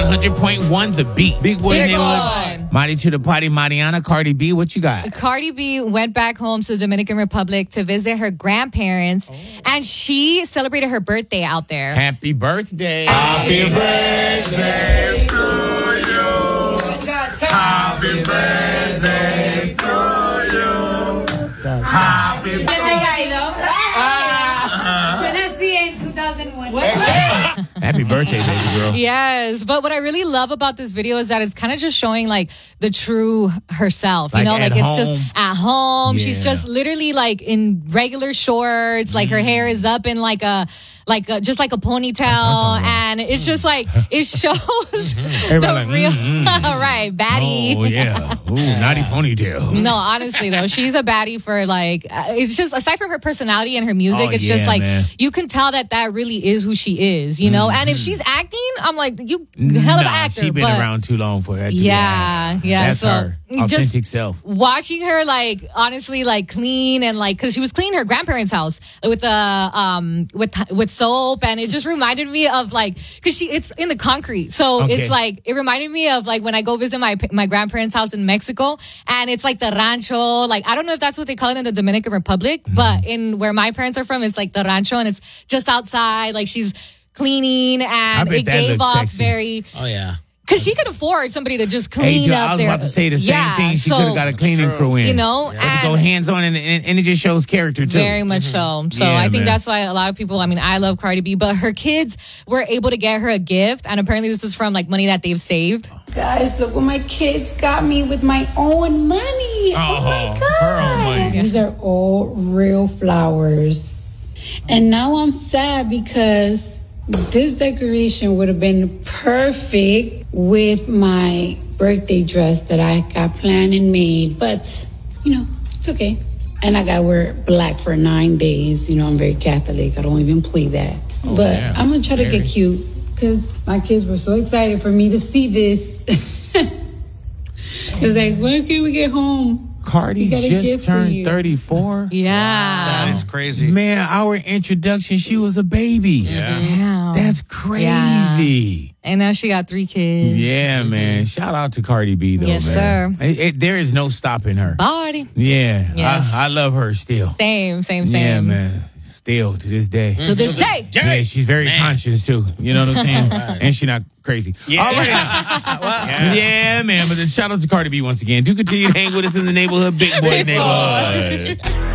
100.1 The Beat. Big Boy Big Neighborhood. Boy. Mighty to the party, Mariana. Cardi B, what you got? Cardi B went back home to the Dominican Republic to visit her grandparents, and she celebrated her birthday out there. Happy birthday. Happy birthday to you. Happy birthday to you. Happy birthday. Yo nací en 2001. Happy birthday, baby girl. Yes, but what I really love about this video is that it's kind of just showing like the true herself. You know, at like it's home. just at home. She's Yeah. just literally like in regular shorts. Like her hair is up in just like a ponytail, talking about. and it's just like it shows Everybody the like, real right baddie. Oh, yeah. Ooh, naughty ponytail. No, honestly though, she's a baddie for like it's just aside from her personality and her music, Oh, it's yeah, just like man. you can tell that really is who she is, you know. And if she's acting, I'm like you hell of an actor. She been but around too long for that. to be yeah, acting. yeah. That's so her just authentic self. watching her like honestly like clean and like because she was cleaning her grandparents' house with with soap, and it just reminded me of like because it's in the concrete, so Okay. it's like it reminded me of like when I go visit my grandparents' house in Mexico, and it's like the rancho. Like I don't know if that's what they call it in the Dominican Republic, but in where my parents are from, it's like the rancho, and it's just outside. Like she's cleaning, and bet it that gave looks off sexy. very. Oh, yeah. Because she could afford somebody to just Hey, clean dude, up I was there. about to say the same Yeah, thing. She so, could have got a cleaning crew in. You know, But to go hands on, and it just shows character too. very much so. So Yeah, I think man. that's why a lot of people, I mean, I love Cardi B, but her kids were able to get her a gift. And apparently this is from like money that they've saved. Guys, look what my kids got me with my own money. Oh my God. her own money. These are all real flowers. And now I'm sad because this decoration would have been perfect with my birthday dress that I got planned and made. But, you know, it's okay. And I got to wear black for 9 days. You know, I'm very Catholic. I don't even play that. But yeah. I'm going to try to Very. get cute because my kids were so excited for me to see this. It's like, when can we get home? Cardi We got a just gift for turned you. 34. Yeah. That is crazy. Man, our introduction, she was a baby. Yeah. Damn. That's crazy. And now she got 3 kids. Yeah, man. Shout out to Cardi B, though, Yes, man. sir. There is no stopping her. Body. Yeah. Yes. I love her still. Same. Yeah, man. Still to this day. To this day. Yeah, she's very conscious too. You know what I'm saying? And she's not crazy. Yeah. All right. Yeah, man. But then shout out to Cardi B once again. Do continue to hang with us in the neighborhood, Big Boy Neighborhood.